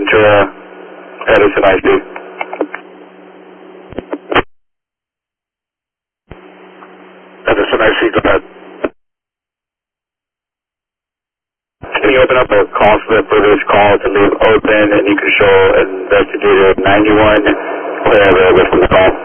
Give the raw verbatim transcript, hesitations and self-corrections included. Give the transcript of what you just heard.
Ventura, Edison I C. Edison I C, go ahead. Can you open up a call slip for this call to leave open, and you can show investigator ninety-one, clear available from the call.